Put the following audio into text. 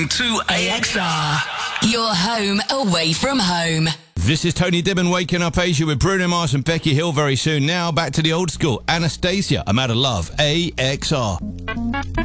To AXR, your home away from home. This is Tony Dibben waking up Asia with Bruno Mars and Becky Hill very soon. Now back to the old school. Anastasia, I'm out of love. AXR.